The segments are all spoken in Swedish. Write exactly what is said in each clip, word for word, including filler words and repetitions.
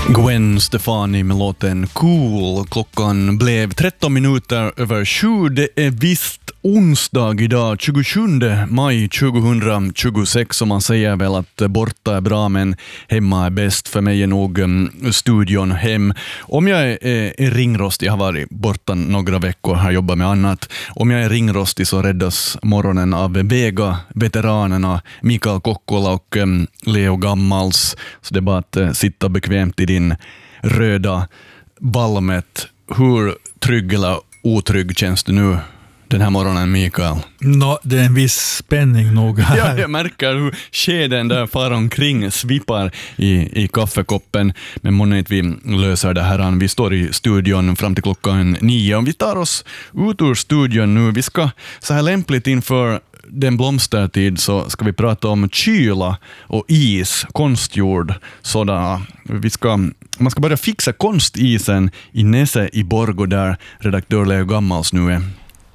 Gwen Stefani med låten Cool. Klockan blev tretton minuter över sju. Det är visst onsdag idag, tjugosjunde maj tjugohundratjugosex, och man säger väl att borta är bra men hemma är bäst. För mig är nog um, studion hem. Om jag är, är ringrostig, jag har varit borta några veckor, har jobbat med annat. Om jag är ringrostig så räddas morgonen av Vega-veteranerna Mikael Kokkola och um, Leo Gammals. Så det är bara att uh, sitta bekvämt i din röda Valmet. Hur trygg eller otrygg känns du nu den här morgonen, Mikael? No, det är en viss spänning nog här. Ja, jag märker hur skeden där far omkring svippar i, i kaffekoppen. Men månne inte vi löser det här. Vi står i studion fram till klockan nio. Om vi tar oss ut ur studion nu, vi ska så här lämpligt inför den blomstertid så ska vi prata om kyla och is, konstgjord sådana. Vi ska, man ska börja fixa konstisen i Nese i Borgå där redaktör Leo Gammals nu är.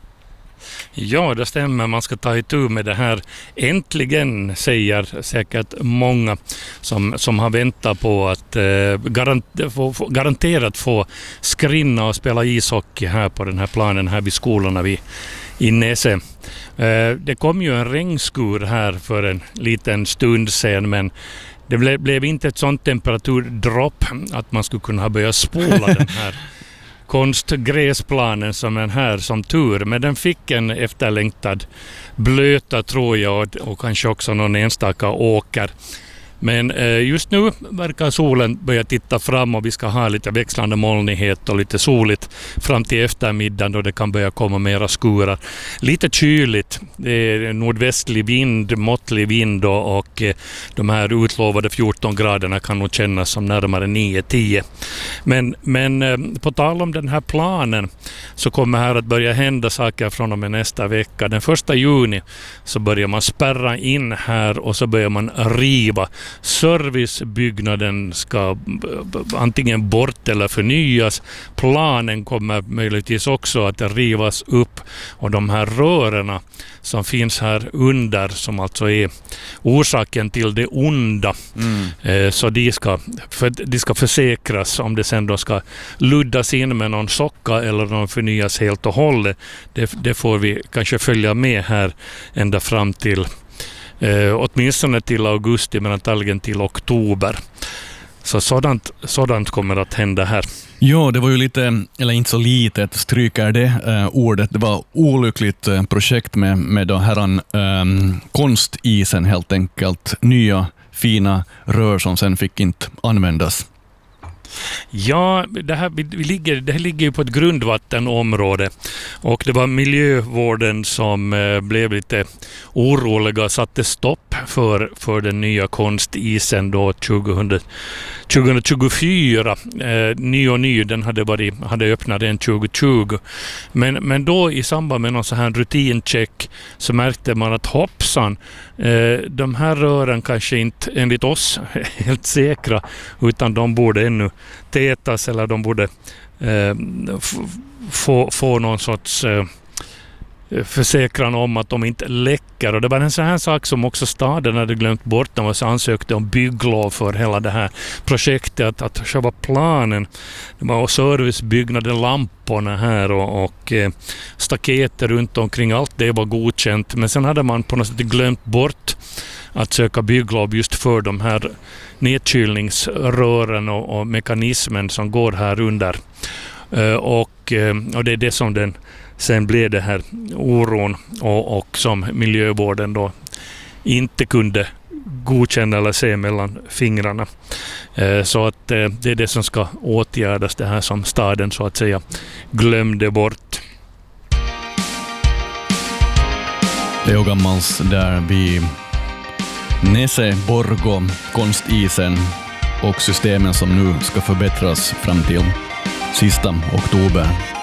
Ja, det stämmer. Man ska ta itu med det här. Äntligen, säger säkert många som, som har väntat på att eh, garant, få, få, garanterat få skrinna och spela ishockey här på den här planen här vid skolorna vid, i Nese. Eh, det kom ju en regnskur här för en liten stund sedan, men det ble, blev inte ett sånt temperaturdropp att man skulle kunna börja spola den här konstgräsplanen som den här som tur. Men den fick en efterlängtad blöta, tror jag, och, och kanske också någon enstaka åker. Men eh, just nu verkar solen börja titta fram och vi ska ha lite växlande molnighet och lite soligt fram till eftermiddagen då det kan börja komma mera skurar. Lite kyligt, det är nordvästlig vind, måttlig vind och, och eh, de här utlovade fjorton graderna kan nog kännas som närmare nio tio. Men, men eh, på tal om den här planen så kommer här att börja hända saker från och med nästa vecka. Den första juni så börjar man spärra in här och så börjar man riva. Servicebyggnaden ska antingen bort eller förnyas. Planen kommer möjligtvis också att rivas upp och de här rörerna som finns här under, som alltså är orsaken till det onda, mm. eh, så de ska, för, de ska försäkras. Om det sen då ska luddas in med någon socka eller de förnyas helt och hållet, det, det får vi kanske följa med här ända fram till Eh, åtminstone till augusti, men antagligen till oktober. Så sådant, sådant kommer att hända här. Ja, det var ju lite, eller inte så litet, stryker det eh, ordet. Det var olyckligt eh, projekt med, med då herran eh, konstisen helt enkelt. Nya fina rör som sen fick inte användas. Ja, det här, vi, vi ligger, det här ligger ju på ett grundvattenområde och det var miljövården som eh, blev lite oroliga och satte stopp för, för den nya konstisen då tjugohundra, tjugohundratjugofyra. Eh, ny och ny, den hade, varit, hade öppnat den tjugotjugo. Men, men då i samband med någon så här rutincheck så märkte man att hoppsan, eh, de här rören kanske inte enligt oss helt säkra, utan de borde ännu tätas eller de borde eh, f- få, få någon sorts eh, försäkran om att de inte läcker. Och det var en sån här sak som också staden hade glömt bort när man ansökte om bygglov för hela det här projektet, att, att själva planen, det var servicebyggnaden, lamporna här och, och eh, staketer runt omkring, allt det var godkänt, men sen hade man på något sätt glömt bort att söka bygglov just för de här nedkylningsrören och, och mekanismen som går här under. Uh, och, uh, och det är det som den sen blev det här oron och, och som miljövården då inte kunde godkänna eller se mellan fingrarna. Uh, så att uh, det är det som ska åtgärdas, det här som staden så att säga glömde bort. Leo Gammals där vi Nese, Borgå, konstisen och systemen som nu ska förbättras fram till sista oktober.